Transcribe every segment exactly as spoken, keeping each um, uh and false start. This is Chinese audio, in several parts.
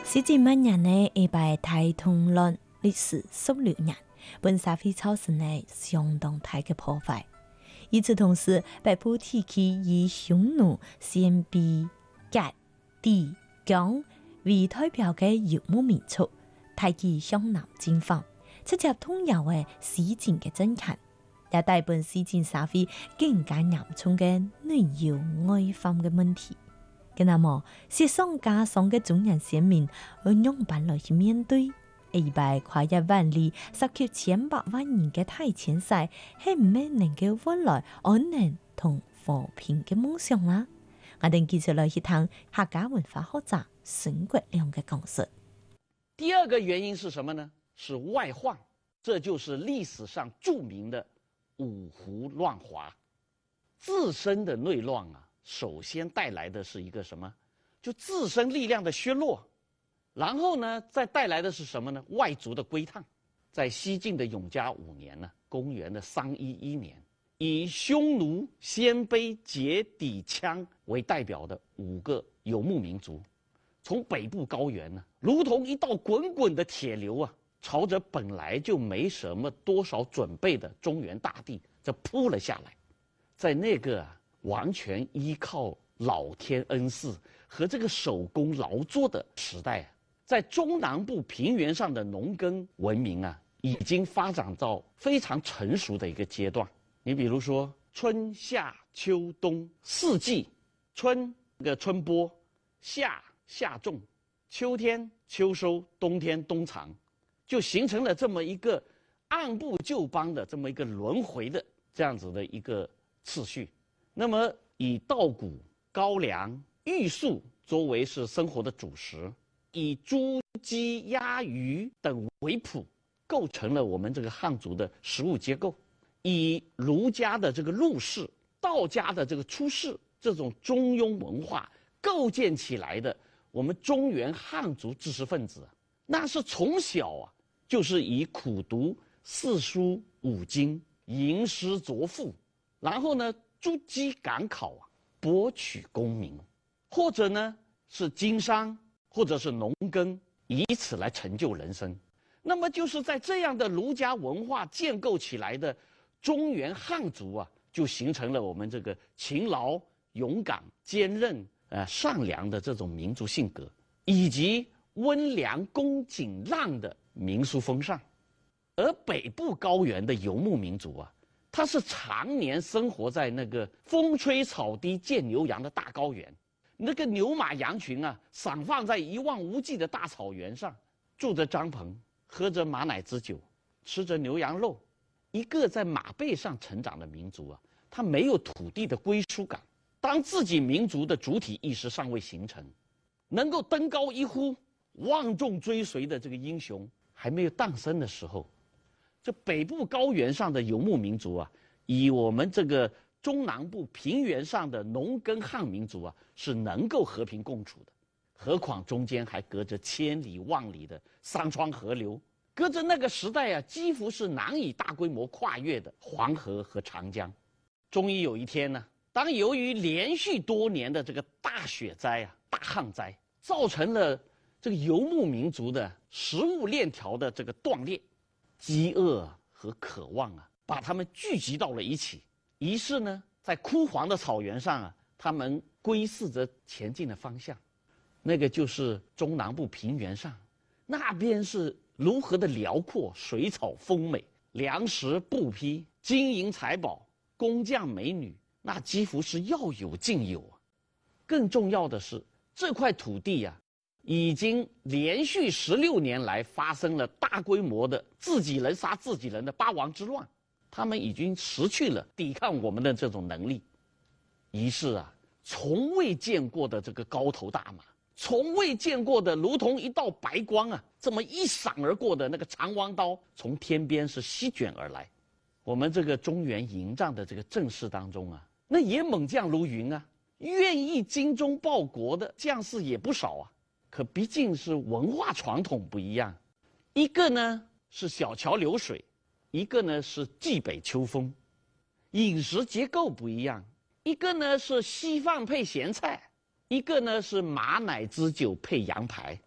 西晋末年呢，一拜大通乱，历时十六年，本社会造成呢相当大嘅破坏。与此同时，北部地区以匈奴、鲜卑、羯、氐、羌为代表嘅游牧民族，大举向南进犯，直接统摇嘅西晋嘅政权，也带本西晋社会更加严重嘅内忧外患嘅问题。咁那麼，雪上加霜嘅中原先民，要用辦來去面對，一百跨越萬里、涉及千百萬人嘅大遷徙，係唔係能夠換來安寧同和平嘅夢想啦？我哋繼續來去聽客家文化學者孫國良嘅講述。 第二個原因是什麼呢？是外患，這就是歷史上著名的五胡亂華，自身的內亂啊。首先帶來的是一個什麼？就自身力量的削弱，然後呢，再帶來的是什麼呢？外族的歸燙。在西晉的永嘉五年呢，公元的三一一年，以匈奴、鮮卑、羯、氐、羌為代表的五個游牧民族，從北部高原呢，如同一道滾滾的鐵流啊，朝着本來就沒什麼多少準備的中原大地，這撲了下來。在那個啊。完全依靠老天恩賜和這個手工勞作的時代，在中南部平原上的農耕文明啊，已經發展到非常成熟的一個階段。你比如說春夏秋冬四季，春個春播，夏夏種，秋天秋收，冬天冬藏，就形成了這麼一個按部就班的這麼一個輪迴的這樣子的一個次序。那麼以稻谷、高粱、玉粟作為是生活的主食，以豬、雞、鴨、魚等為譜，構成了我們這個漢族的食物結構。以儒家的這個入世、道家的這個出世，這種中庸文化構建起來的我們中原漢族知識分子，那是從小啊就是以苦讀四書五經、吟詩作賦，然後呢築基趕考啊，博取功名，或者呢是經商，或者是農耕，以此來成就人生。那麼就是在這樣的儒家文化建構起來的中原漢族啊，就形成了我們這個勤勞、勇敢、堅韌、呃善良的這種民族性格，以及溫良恭儉讓的民俗風尚。而北部高原的游牧民族啊，他是常年生活在那個風吹草低見牛羊的大高原，那個牛馬羊群啊，散放在一望無際的大草原上，住着帳篷，喝着馬奶之酒，吃着牛羊肉。一個在馬背上成長的民族啊，他沒有土地的歸屬感。當自己民族的主體意識尚未形成，能夠登高一呼，萬眾追隨的這個英雄還沒有誕生的時候，這北部高原上的游牧民族啊，以我們這個中南部平原上的農耕漢民族啊，是能夠和平共處的。何況中間還隔着千里萬里的山川河流，隔着那個時代啊，幾乎是難以大規模跨越的黃河和長江。終於有一天呢，當由於連續多年的這個大雪災啊、大旱災，造成了這個游牧民族的食物鏈條的這個斷裂。飢餓和渴望啊，把他們聚集到了一起。於是呢，在枯黃的草原上啊，他們窺視着前進的方向，那個就是中南部平原上，那邊是如何的遼闊，水草豐美，糧食布匹，金銀財寶，工匠美女，那幾乎是要有盡有啊。更重要的是，這塊土地啊，已經連續十六年來發生了大規模的自己人殺自己人的八王之亂，他們已經失去了抵抗我們的這種能力。於是啊，從未見過的這個高頭大馬，從未見過的如同一道白光啊，這麼一閃而過的那個長彎刀，從天邊是席捲而來。我們這個中原營帳的這個陣勢當中啊，那也猛將如雲啊，願意精忠報國的將士也不少啊。可畢竟是文化傳統不一樣，一個呢是小橋流水，一個呢是冀北秋風，飲食結構不一樣，一個呢是稀飯配鹹菜，一個呢是馬奶之酒配羊排，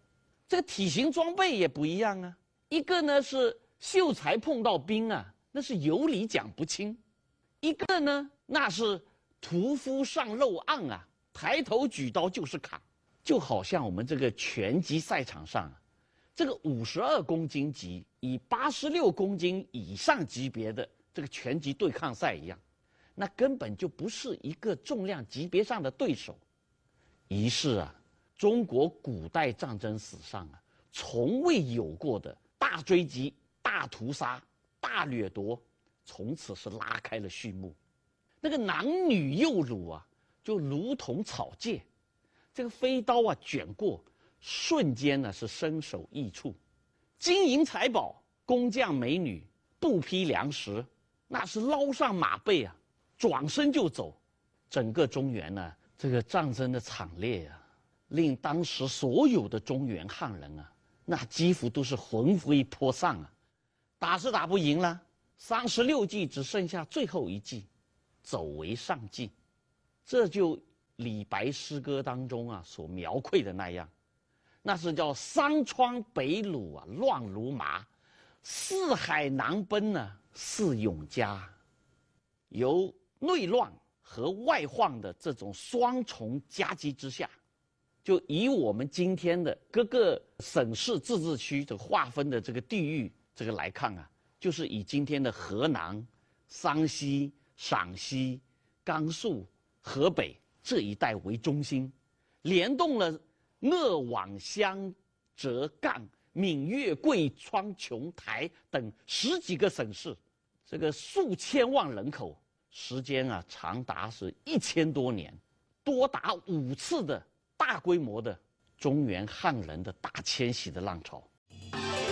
这个体型装备也不一样啊。一个呢是秀才碰到兵啊，那是有理讲不清；一个呢那是屠夫上肉案啊，抬头举刀就是砍。就好像我们这个拳击赛场上啊，这个五十二公斤级以八十六公斤以上级别的这个拳击对抗赛一样，那根本就不是一个重量级别上的对手。于是啊，中国古代战争史上啊，从未有过的大追击、大屠杀、大掠夺，从此是拉开了序幕。那个男女幼乳啊，就如同草芥，这个飞刀啊卷过，瞬间呢是身首异处。金银财宝、工匠美女、布匹粮食，那是捞上马背啊，转身就走。整个中原呢，这个战争的惨烈啊，令当时所有的中原汉人啊，那几乎都是魂飞魄散啊。打是打不赢了，三十六计只剩下最后一计，走为上计。这就李白诗歌当中啊所描绘的那样，那是叫山川北虏啊乱如麻，四海难奔呢、啊、是永嘉。由内乱和外患的这种双重夹击之下，就以我们今天的各个省市自治区这个划分的这个地域这个来看啊，就是以今天的河南、山西、陕西、甘肃、河北这一带为中心，联动了鄂皖湘浙赣闽粤贵川琼台等十几个省市，这个数千万人口，时间啊长达是一千多年，多达五次的大规模的中原汉人的大迁徙的浪潮。